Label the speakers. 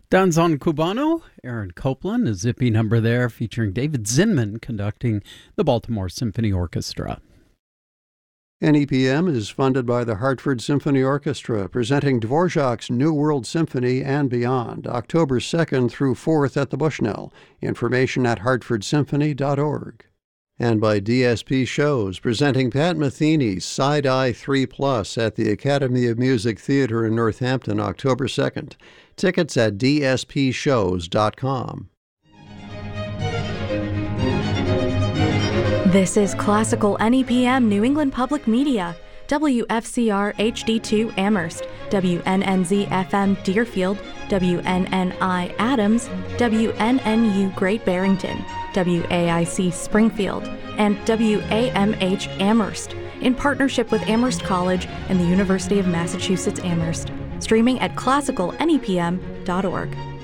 Speaker 1: Danzon Cubano, Aaron Copland, a zippy number there featuring David Zinman conducting the Baltimore Symphony Orchestra.
Speaker 2: NEPM is funded by the Hartford Symphony Orchestra, presenting Dvorak's New World Symphony and Beyond, October 2nd through 4th at the Bushnell. Information at hartfordsymphony.org. And by DSP Shows, presenting Pat Metheny's Side-Eye 3+ at the Academy of Music Theater in Northampton, October 2nd. Tickets at dspshows.com.
Speaker 3: This is Classical NEPM New England Public Media, WFCR HD2 Amherst, WNNZ FM Deerfield, WNNI Adams, WNNU Great Barrington, WAIC Springfield, and WAMH Amherst, in partnership with Amherst College and the University of Massachusetts Amherst. Streaming at classicalnepm.org.